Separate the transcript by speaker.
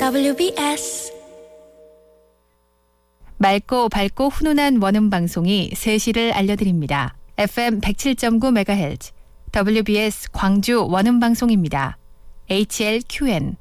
Speaker 1: WBS
Speaker 2: 맑고 밝고 훈훈한 원음방송이 3시를 알려드립니다. FM 107.9MHz WBS 광주 원음방송입니다. HLQN